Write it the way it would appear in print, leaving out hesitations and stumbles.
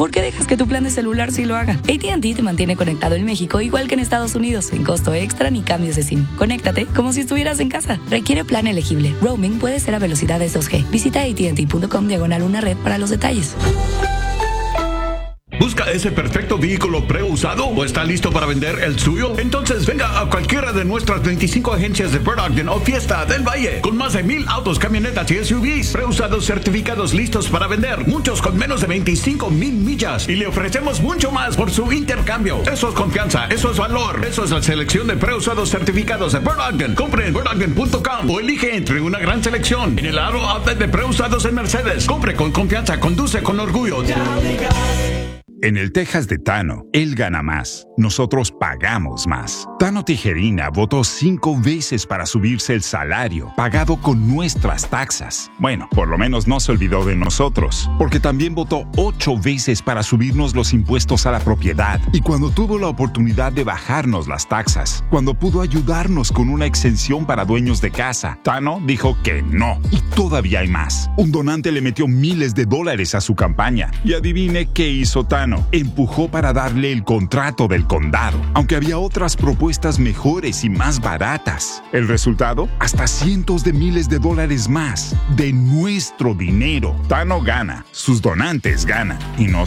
¿por qué dejas que tu plan de celular sí lo haga? AT&T te mantiene conectado en México igual que en Estados Unidos, sin costo extra ni cambios de SIM. Conéctate como si estuvieras en casa. Requiere plan elegible. Roaming puede ser a velocidades 2G. Visita AT&T.com/una red para los detalles. ¿Busca ese perfecto vehículo preusado o está listo para vender el suyo? Entonces venga a cualquiera de nuestras 25 agencias de Burt Ogden o Fiesta del Valle, con más de 1,000 autos, camionetas y SUVs preusados certificados listos para vender, muchos con menos de 25,000 millas, y le ofrecemos mucho más por su intercambio. Eso es confianza, eso es valor, eso es la selección de preusados certificados de Burt Ogden. Compre en burtogden.com o elige entre una gran selección en el aro outlet de preusados en Mercedes. Compre con confianza, conduce con orgullo. En el Texas de Tano, él gana más. Nosotros pagamos más. Tano Tijerina votó 5 veces para subirse el salario, pagado con nuestras taxas. Bueno, por lo menos no se olvidó de nosotros, porque también votó 8 veces para subirnos los impuestos a la propiedad. Y cuando tuvo la oportunidad de bajarnos las taxas, cuando pudo ayudarnos con una exención para dueños de casa, Tano dijo que no. Y todavía hay más. Un donante le metió miles de dólares a su campaña. Y adivine qué hizo Tano. Empujó para darle el contrato del condado, aunque había otras propuestas mejores y más baratas. El resultado, hasta cientos de miles de dólares más de nuestro dinero. Tano gana, sus donantes ganan y